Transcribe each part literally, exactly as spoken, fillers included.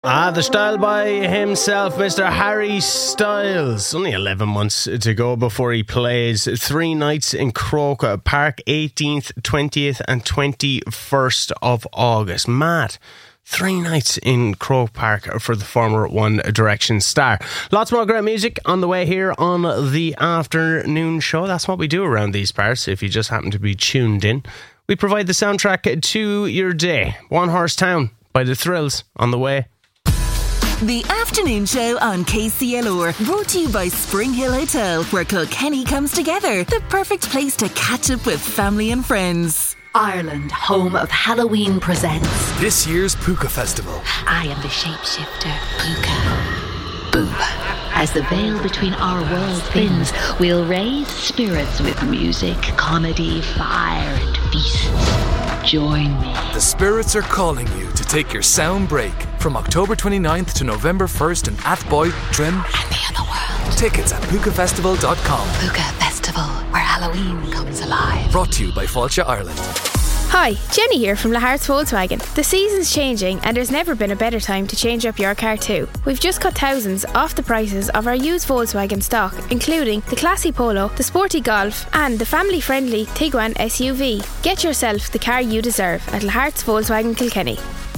Ah, the style by himself, Mister Harry Styles. Only eleven months to go before he plays three nights in Croke Park, eighteenth, twentieth and twenty-first of August. Mad. Three nights in Croke Park for the former One Direction star. Lots more great music on the way here on the afternoon show. That's what we do around these parts, if you just happen to be tuned in. We provide the soundtrack to your day. One Horse Town by The Thrills on the way. The afternoon show on K C L R, brought to you by Spring Hill Hotel, where Kilkenny comes together. The perfect place to catch up with family and friends. Ireland, home of Halloween, presents this year's Puka Festival. I am the shapeshifter, Puka. Boom. As the veil between our worlds thins, we'll raise spirits with music, comedy, fire, and feasts. Join me. The spirits are calling you to take your sound break from October twenty-ninth to November first in Athboy, Trim, and the other world. Tickets at puka festival dot com. Puka Festival, where Halloween comes alive. Brought to you by Fáilte Ireland. Hi, Jenny here from Lahart's Volkswagen. The season's changing and there's never been a better time to change up your car too. We've just cut thousands off the prices of our used Volkswagen stock, including the classy Polo, the sporty Golf and the family-friendly Tiguan S U V. Get yourself the car you deserve at Lahart's Volkswagen Kilkenny.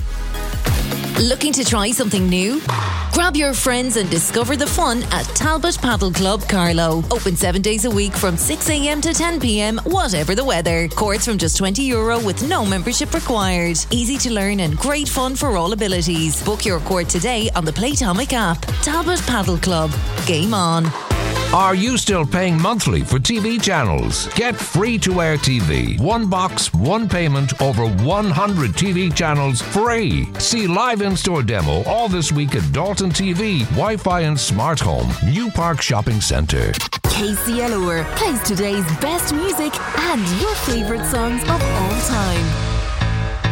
Looking to try something new? Grab your friends and discover the fun at Talbot Paddle Club Carlow. Open seven days a week from six a.m. to ten p.m, whatever the weather. Courts from just twenty euro with no membership required. Easy to learn and great fun for all abilities. Book your court today on the Playtomic app. Talbot Paddle Club. Game on. Are you still paying monthly for T V channels? Get free-to-air T V. One box, one payment, over one hundred T V channels free. See live in-store demo all this week at Dalton T V, Wi-Fi and Smart Home, New Park Shopping Centre. K C L R plays today's best music and your favourite songs of all time.